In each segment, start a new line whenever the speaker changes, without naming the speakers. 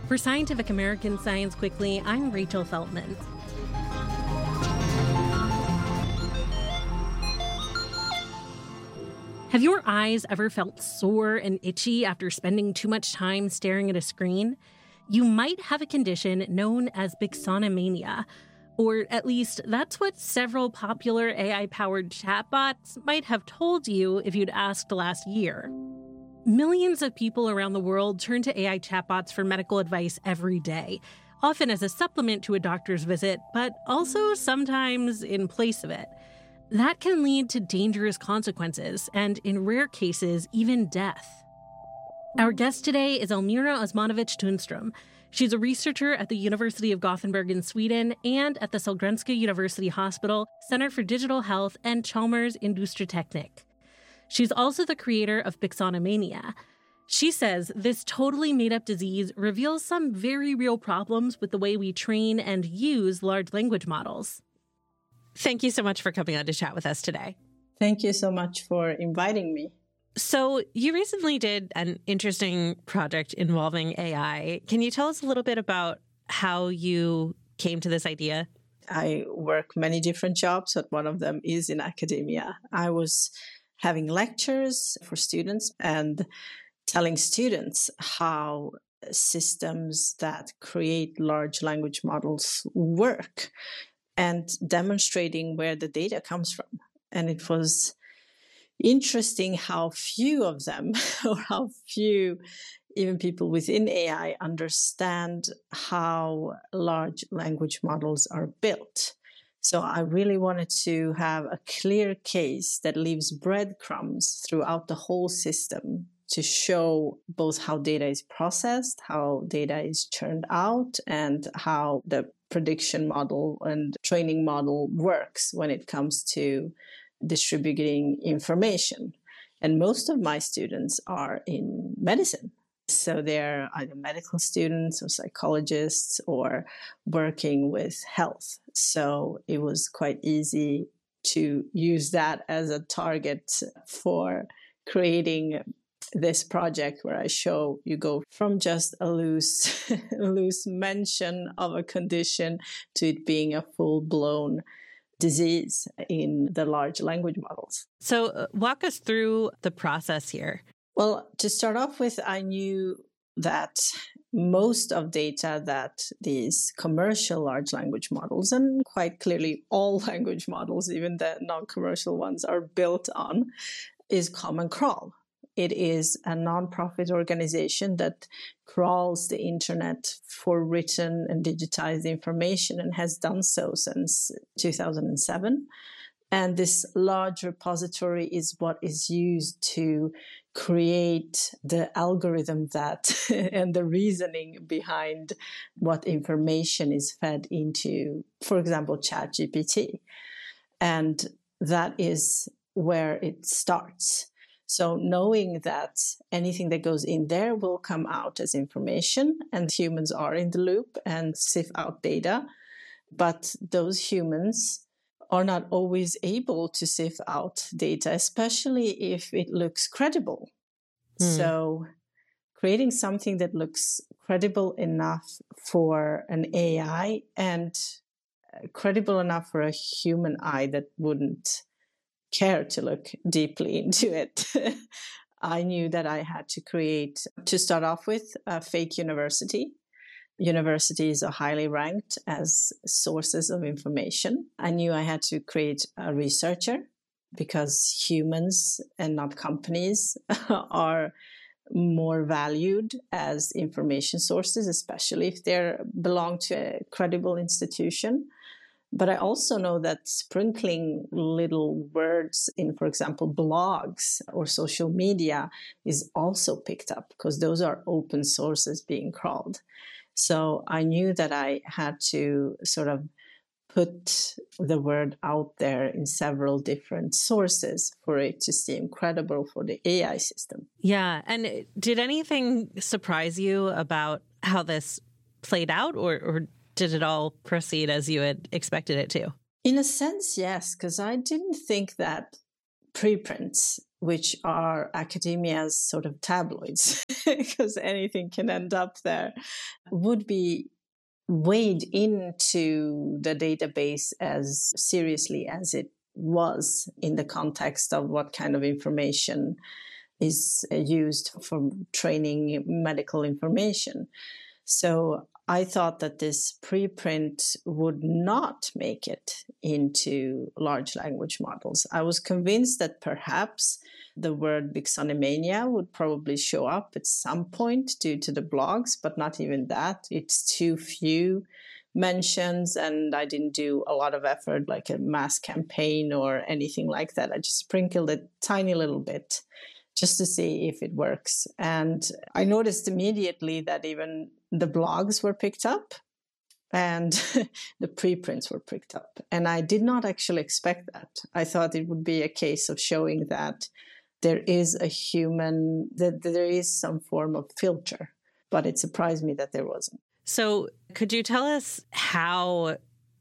For Scientific American Science Quickly, I'm Rachel Feltman. Have your eyes ever felt sore and itchy after spending too much time staring at a screen? You might have a condition known as Bixonomania, or at least that's what several popular AI-powered chatbots might have told you if you'd asked last year. Millions of people around the world turn to AI chatbots for medical advice every day, often as a supplement to a doctor's visit, but also sometimes in place of it. That can lead to dangerous consequences and, in rare cases, even death. Our guest today is Elmira Osmanovic Tunstrom. She's a researcher at the University of Gothenburg in Sweden and at the Sahlgrenska University Hospital Center for Digital Health and Chalmers Industriteknik. She's also the creator of Bixonomania. She says this totally made-up disease reveals some very real problems with the way we train and use large language models. Thank you so much for coming on to chat with us today.
Thank you so much for inviting me.
So you recently did an interesting project involving AI. Can you tell us a little bit about how you came to this idea?
I work many different jobs, but one of them is in academia. I was having lectures for students and telling students how systems that create large language models work and demonstrating where the data comes from. And it was interesting how few of them, or how few even people within AI, understand how large language models are built. So I really wanted to have a clear case that leaves breadcrumbs throughout the whole system to show both how data is processed, how data is churned out, and how the prediction model and training model works when it comes to distributing information. And most of my students are in medicine. So they're either medical students or psychologists or working with health. So it was quite easy to use that as a target for creating this project where I show you go from just a loose mention of a condition to it being a full-blown disease in the large language models.
So walk us through the process here.
Well, to start off with, I knew that most of data that these commercial large language models, and quite clearly all language models, even the non-commercial ones, are built on, is Common Crawl. It is a nonprofit organization that crawls the internet for written and digitized information and has done so since 2007. And this large repository is what is used to create the algorithm that and the reasoning behind what information is fed into, for example, ChatGPT. And that is where it starts. So knowing that anything that goes in there will come out as information, and humans are in the loop and sift out data, but those humans are not always able to sift out data, especially if it looks credible. So creating something that looks credible enough for an AI and credible enough for a human eye that wouldn't care to look deeply into it. I knew that I had to create, to start off with, a fake university. Universities are highly ranked as sources of information. I knew I had to create a researcher because humans and not companies are more valued as information sources, especially if they belong to a credible institution. But I also know that sprinkling little words in, for example, blogs or social media is also picked up because those are open sources being crawled. So I knew that I had to sort of put the word out there in several different sources for it to seem credible for the AI system.
Yeah. And did anything surprise you about how this played out, or did it all proceed as you had expected it to?
In a sense, yes, because I didn't think that preprints which are academia's sort of tabloids, because anything can end up there, would be weighed into the database as seriously as it was in the context of what kind of information is used for training medical information. So I thought that this preprint would not make it into large language models. I was convinced that perhaps the word Vixonomania would probably show up at some point due to the blogs, but not even that. It's too few mentions, and I didn't do a lot of effort like a mass campaign or anything like that. I just sprinkled a tiny little bit just to see if it works. And I noticed immediately that even the blogs were picked up and the preprints were picked up. And I did not actually expect that. I thought it would be a case of showing that there is a human, that there is some form of filter. But it surprised me that there wasn't.
So could you tell us how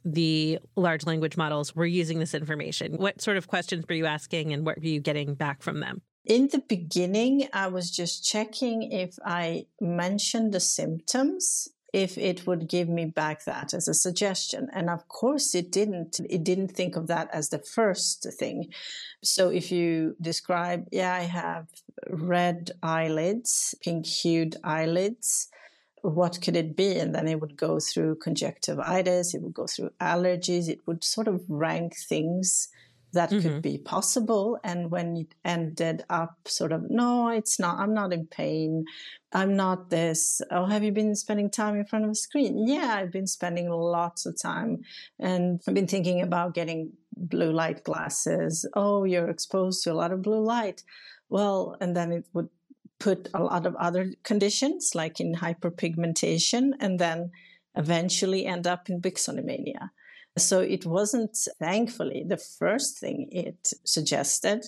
the large language models were using this information? What sort of questions were you asking and what were you getting back from them?
In the beginning, I was just checking if I mentioned the symptoms, if it would give me back that as a suggestion. And of course it didn't. It didn't think of that as the first thing. So if you describe, I have red eyelids, pink-hued eyelids, what could it be? And then it would go through conjunctivitis, it would go through allergies, it would sort of rank things that could be possible. And when it ended up sort of, no, it's not, I'm not in pain, I'm not this. Oh, have you been spending time in front of a screen? Yeah, I've been spending lots of time. And I've been thinking about getting blue light glasses. Oh, you're exposed to a lot of blue light. Well, and then it would put a lot of other conditions like in hyperpigmentation and then eventually end up in Vixonomania. So it wasn't, thankfully, the first thing it suggested,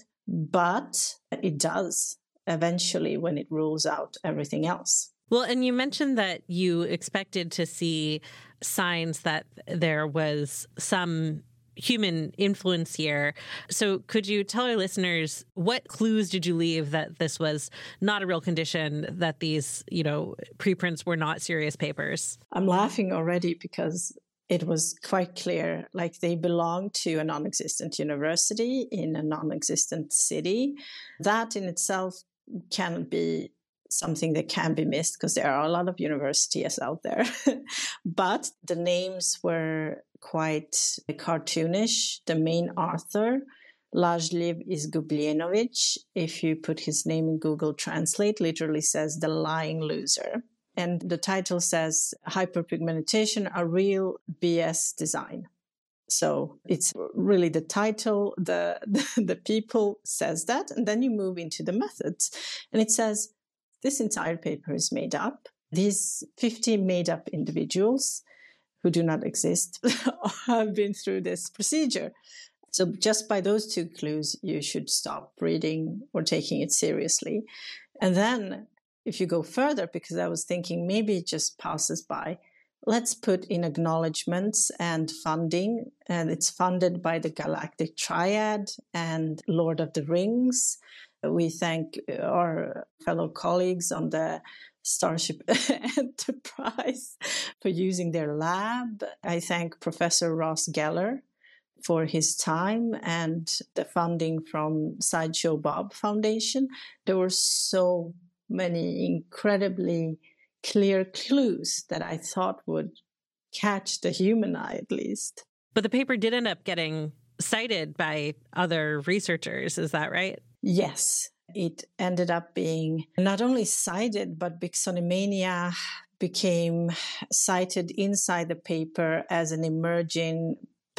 but it does eventually when it rules out everything else.
Well, and you mentioned that you expected to see signs that there was some human influence here. So could you tell our listeners, what clues did you leave that this was not a real condition, that these, preprints were not serious papers?
I'm laughing already because it was quite clear, like they belong to a non-existent university in a non-existent city. That in itself can be something that can be missed because there are a lot of universities out there. But the names were quite cartoonish. The main author, Lajliv Izgubljenovich, if you put his name in Google Translate, literally says the lying loser. And the title says Hyperpigmentation, a real BS design. So it's really the title, the people says that, and then you move into the methods. And it says, this entire paper is made up. These 50 made up individuals who do not exist have been through this procedure. So just by those two clues, you should stop reading or taking it seriously. And then if you go further, because I was thinking maybe it just passes by, let's put in acknowledgements and funding. And it's funded by the Galactic Triad and Lord of the Rings. We thank our fellow colleagues on the Starship Enterprise for using their lab. I thank Professor Ross Geller for his time and the funding from Sideshow Bob Foundation. There were so many incredibly clear clues that I thought would catch the human eye at least.
But the paper did end up getting cited by other researchers, is that right?
Yes, it ended up being not only cited, but Vixonomania became cited inside the paper as an emerging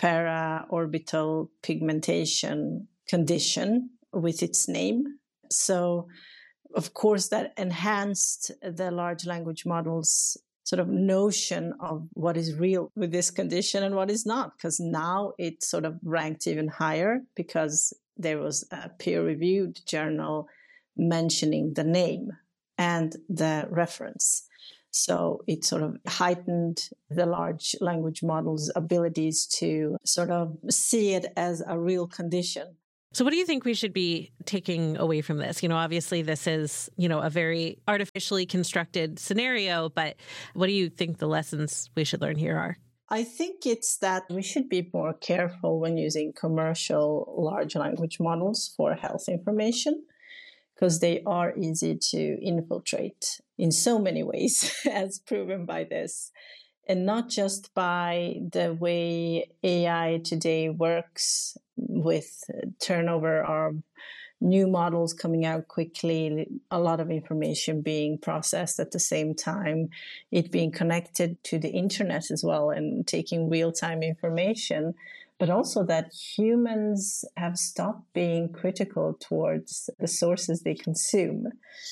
para-orbital pigmentation condition with its name. So, of course, that enhanced the large language models' sort of notion of what is real with this condition and what is not, because now it sort of ranked even higher because there was a peer-reviewed journal mentioning the name and the reference. So it sort of heightened the large language model's abilities to sort of see it as a real condition.
So what do you think we should be taking away from this? Obviously this is, a very artificially constructed scenario, but what do you think the lessons we should learn here are?
I think it's that we should be more careful when using commercial large language models for health information, because they are easy to infiltrate in so many ways, as proven by this. And not just by the way AI today works with turnover or new models coming out quickly, a lot of information being processed at the same time, it being connected to the internet as well and taking real-time information, but also that humans have stopped being critical towards the sources they consume.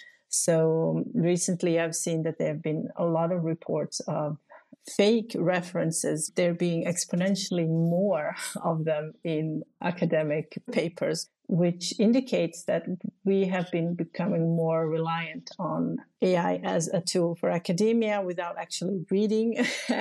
So recently I've seen that there have been a lot of reports of fake references. There being exponentially more of them in academic papers, which indicates that we have been becoming more reliant on AI as a tool for academia without actually reading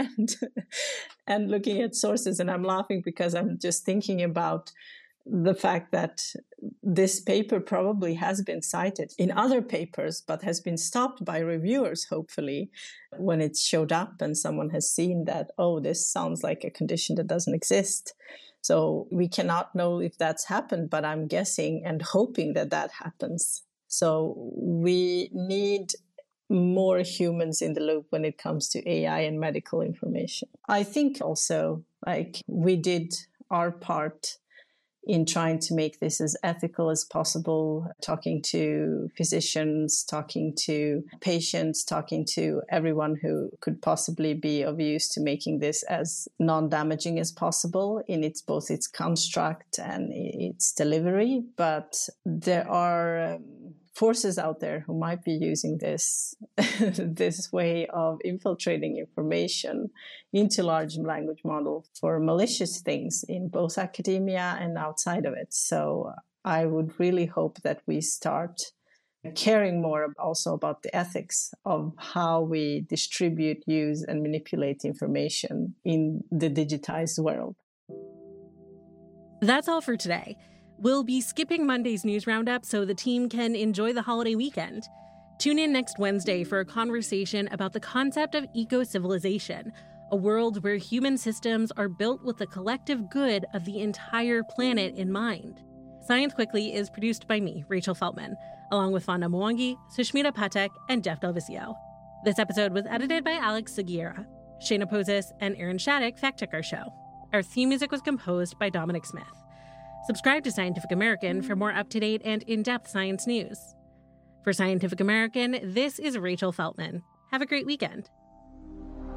and looking at sources. And I'm laughing because I'm just thinking about the fact that this paper probably has been cited in other papers, but has been stopped by reviewers, hopefully, when it showed up and someone has seen that, oh, this sounds like a condition that doesn't exist. So we cannot know if that's happened, but I'm guessing and hoping that that happens. So we need more humans in the loop when it comes to AI and medical information. I think also, we did our part in trying to make this as ethical as possible, talking to physicians, talking to patients, talking to everyone who could possibly be of use to making this as non-damaging as possible in both its construct and its delivery. But there are forces out there who might be using this way of infiltrating information into large language models for malicious things in both academia and outside of it. So I would really hope that we start caring more also about the ethics of how we distribute, use, and manipulate information in the digitized world.
That's all for today. We'll be skipping Monday's news roundup so the team can enjoy the holiday weekend. Tune in next Wednesday for a conversation about the concept of eco-civilization, a world where human systems are built with the collective good of the entire planet in mind. Science Quickly is produced by me, Rachel Feltman, along with Fonda Mwangi, Sushmita Patek, and Jeff Del Vizio. This episode was edited by Alex Seguiera. Shayna Pozis and Aaron Shattuck fact-check our show. Our theme music was composed by Dominic Smith. Subscribe to Scientific American for more up-to-date and in-depth science news. For Scientific American, this is Rachel Feltman. Have a great weekend.